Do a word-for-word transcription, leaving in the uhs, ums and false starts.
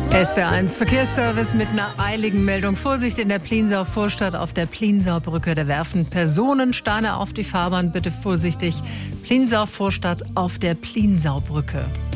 S W R eins Verkehrsservice mit einer eiligen Meldung. Vorsicht in der Pliensau Vorstadt auf der Pliensaubrücke. Da werfen Personen Steine auf die Fahrbahn. Bitte vorsichtig. Pliensau Vorstadt auf der Pliensaubrücke.